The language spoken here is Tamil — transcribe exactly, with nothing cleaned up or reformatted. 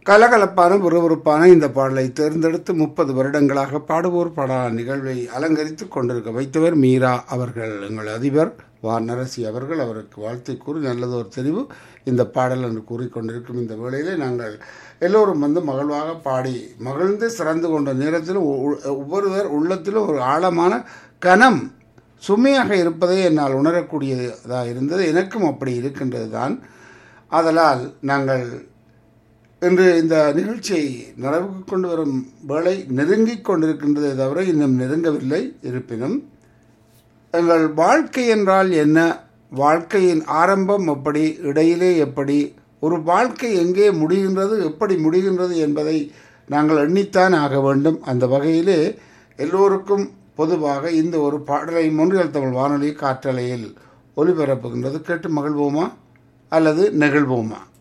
கலகலப்பான விறுவிறுப்பான இந்த பாடலை தேர்ந்தெடுத்து முப்பது வருடங்களாக பாடுவோர் பாடல் நிகழ்வை அலங்கரித்துக் கொண்டிருக்க வைத்தவர் மீரா அவர்கள். எங்கள் அதிபர் வா நரசி அவர்கள் அவருக்கு வாழ்த்தை கூறி நல்லதொரு தெரிவு இந்த பாடல் என்று கூறிக்கொண்டிருக்கும் இந்த வேளையிலே நாங்கள் எல்லோரும் வந்து மகிழ்வாக பாடி மகிழ்ந்து சிறந்து கொண்ட நேரத்தில் ஒவ்வொருவர் உள்ளத்திலும் ஒரு ஆழமான கனம் சுமையாக இருப்பதை என்னால் உணரக்கூடியதாக இருந்தது. எனக்கும் அப்படி இருக்கின்றது தான். ஆதலால் நாங்கள் இன்று இந்த நிகழ்ச்சியை நிறைவுக்கு கொண்டு வரும் வேளை நெருங்கிக் கொண்டிருக்கின்றதை தவிர இன்னும் நெருங்கவில்லை. இருப்பினும் எங்கள் வாழ்க்கை என்றால் என்ன, வாழ்க்கையின் ஆரம்பம் எப்படி, இடையிலே எப்படி, ஒரு வாழ்க்கை எங்கே முடிகின்றது, எப்படி முடிகின்றது என்பதை நாங்கள் எண்ணித்தான் ஆக வேண்டும். அந்த வகையிலே எல்லோருக்கும் பொதுவாக இந்த ஒரு பாடலை மொன்றியல் தமிழ் வானொலி காற்றலையில் ஒலிபரப்புகின்றது. கேட்டு மகிழ்வோமா அல்லது நெகிழ்வோமா?